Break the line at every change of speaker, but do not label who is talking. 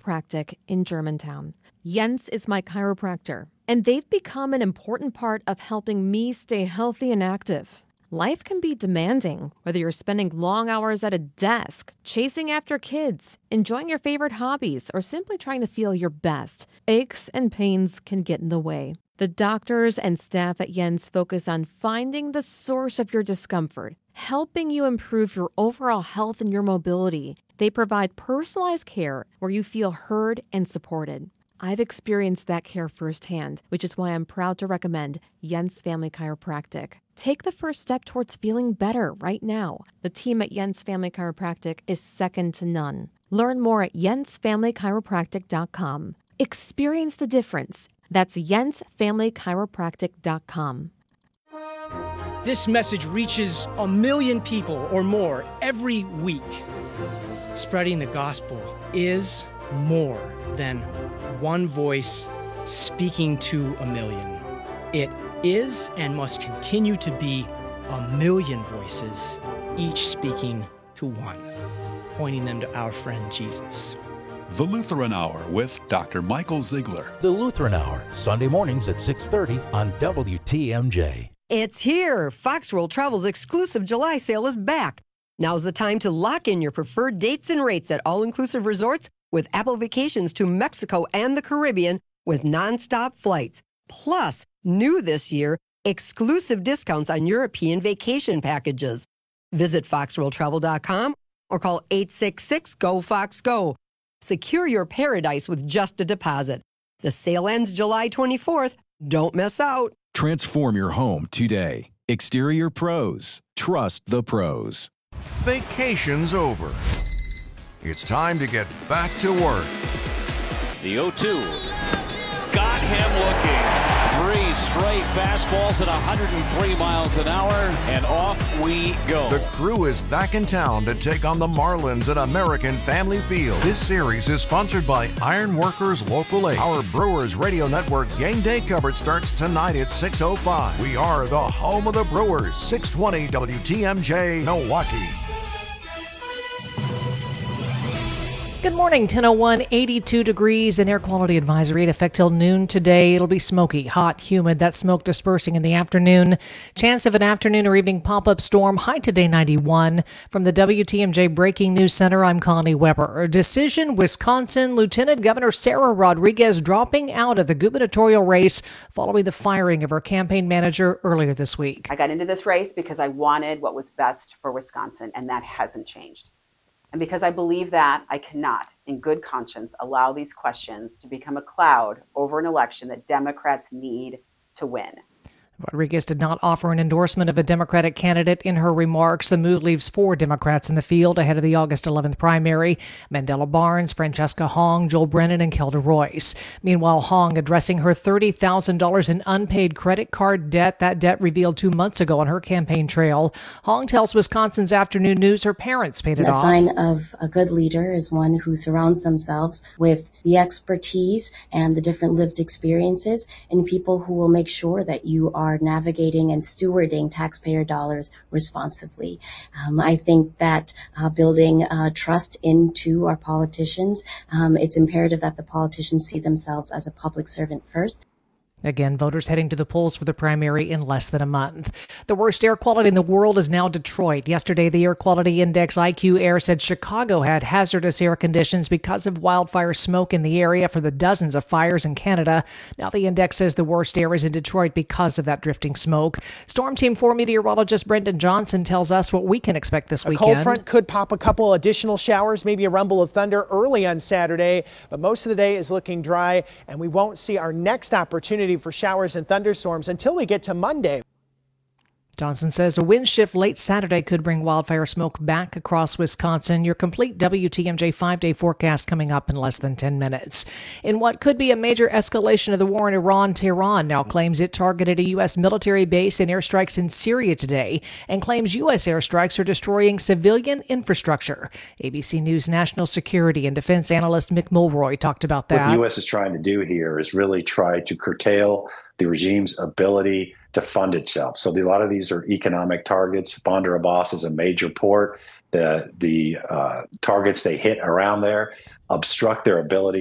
Chiropractic in Germantown. Jens is my chiropractor, and they've become an important part of helping me stay healthy and active. Life can be demanding, whether you're spending long hours at a desk, chasing after kids, enjoying your favorite hobbies, or simply trying to feel your best. Aches and pains can get in the way. The doctors and staff at Jens focus on finding the source of your discomfort, helping you improve your overall health and your mobility. They provide personalized care where you feel heard and supported. I've experienced that care firsthand, which is why I'm proud to recommend Jens Family Chiropractic. Take the first step towards feeling better right now. The team at Jens Family Chiropractic is second to none. Learn more at jensfamilychiropractic.com. Experience the difference. That's jensfamilychiropractic.com.
This message reaches 1 million people or more every week. Spreading the gospel is more than one voice speaking to 1 million. It is and must continue to be 1 million voices, each speaking to one, pointing them to our friend Jesus.
The Lutheran Hour with Dr. Michael Ziegler.
The Lutheran Hour, Sunday mornings at 6:30 on WTMJ.
It's here. Fox World Travel's exclusive July sale is back. Now's the time to lock in your preferred dates and rates at all-inclusive resorts with Apple Vacations to Mexico and the Caribbean with nonstop flights. Plus, new this year, exclusive discounts on European vacation packages. Visit foxworldtravel.com or call 866-GO-FOX-GO. Secure your paradise with just a deposit. The sale ends July 24th. Don't miss out.
Transform your home today. Exterior Pros. Trust the pros.
Vacation's over. It's time to get back to work.
The 0-2. Got him looking. 3 straight fastballs at 103 miles an hour, and off we go.
The Crew is back in town to take on the Marlins at American Family Field. This series is sponsored by Iron Workers Local 8. Our Brewers Radio Network game day coverage starts tonight at 6:05. We are the home of the Brewers, 620 WTMJ, Milwaukee.
Good morning, 10:01, 82 degrees, an air quality advisory in effect till noon today. It'll be smoky, hot, humid, that smoke dispersing in the afternoon. Chance of an afternoon or evening pop-up storm, high today 91. From the WTMJ Breaking News Center, I'm Connie Weber. A decision, Wisconsin Lieutenant Governor Sarah Rodriguez dropping out of the gubernatorial race following the firing of her campaign manager earlier this week.
I got into this race because I wanted what was best for Wisconsin, and that hasn't changed. And because I believe that, I cannot, in good conscience, allow these questions to become a cloud over an election that Democrats need to win.
Rodriguez did not offer an endorsement of a Democratic candidate in her remarks. The move leaves 4 Democrats in the field ahead of the August 11th primary. Mandela Barnes, Francesca Hong, Joel Brennan, and Kelda Royce. Meanwhile, Hong addressing her $30,000 in unpaid credit card debt. That debt revealed 2 months ago on her campaign trail. Hong tells Wisconsin's Afternoon News her parents paid it off.
A sign of a good leader is one who surrounds themselves with the expertise and the different lived experiences and people who will make sure that you are navigating and stewarding taxpayer dollars responsibly. I think that building trust into our politicians, it's imperative that the politicians see themselves as a public servant first.
Again, voters heading to the polls for the primary in less than a month. The worst air quality in the world is now Detroit. Yesterday, the air quality index IQ Air said Chicago had hazardous air conditions because of wildfire smoke in the area for the dozens of fires in Canada. Now the index says the worst air is in Detroit because of that drifting smoke. Storm Team 4 meteorologist Brendan Johnson tells us what we can expect this weekend.
A cold front could pop a couple additional showers, maybe a rumble of thunder early on Saturday, but most of the day is looking dry, and we won't see our next opportunity for showers and thunderstorms until we get to Monday.
Johnson says a wind shift late Saturday could bring wildfire smoke back across Wisconsin. Your complete WTMJ 5-day forecast coming up in less than 10 minutes. In what could be a major escalation of the war in Iran, Tehran now claims it targeted a U.S. military base in airstrikes in Syria today and claims U.S. airstrikes are destroying civilian infrastructure. ABC News national security and defense analyst Mick Mulroy talked about that.
What the U.S. is trying to do here is really try to curtail the regime's ability to fund itself. So a lot of these are economic targets. Bandar Abbas is a major port. The targets they hit around there obstruct their ability